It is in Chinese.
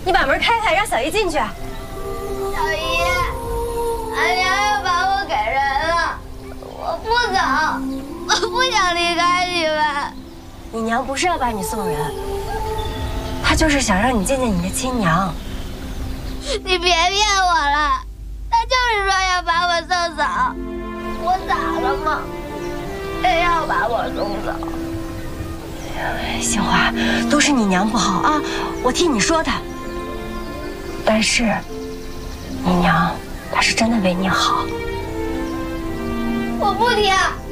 你把门开开，让小姨进去。 小姨，俺娘要把我给人了，我不走，我不想离开你们。 你娘不是要把你送人，她就是想让你见见你的亲娘。 你别骗我了，她就是说要把我送走，我咋了吗？非要把我送走。 杏花，都是你娘不好啊，我替你说她。但是，你娘她是真的为你好。 我不听。